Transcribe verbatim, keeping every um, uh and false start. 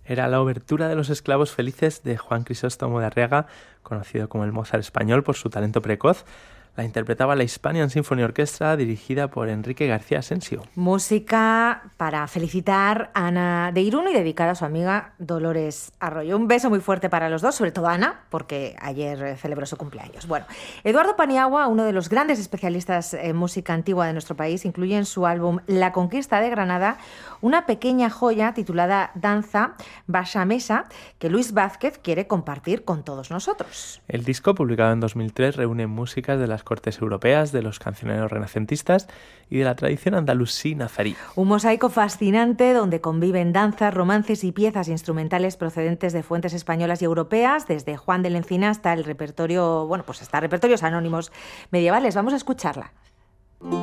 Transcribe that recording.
Era la obertura de Los esclavos felices de Juan Crisóstomo de Arriaga, conocido como el Mozart español por su talento precoz. La interpretaba la Hispanian Symphony Orchestra, dirigida por Enrique García Asensio. Música para felicitar a Ana de Irún y dedicada a su amiga Dolores Arroyo. Un beso muy fuerte para los dos, sobre todo a Ana, porque ayer celebró su cumpleaños. Bueno, Eduardo Paniagua, uno de los grandes especialistas en música antigua de nuestro país, incluye en su álbum La Conquista de Granada una pequeña joya titulada Danza Baxamesa, que Luis Vázquez quiere compartir con todos nosotros. El disco, publicado en dos mil tres, reúne músicas de las cortes europeas, de los cancioneros renacentistas y de la tradición andalusí nazarí. Un mosaico fascinante donde conviven danzas, romances y piezas instrumentales procedentes de fuentes españolas y europeas, desde Juan de la Encina hasta el repertorio, bueno, pues hasta repertorios anónimos medievales. Vamos a escucharla.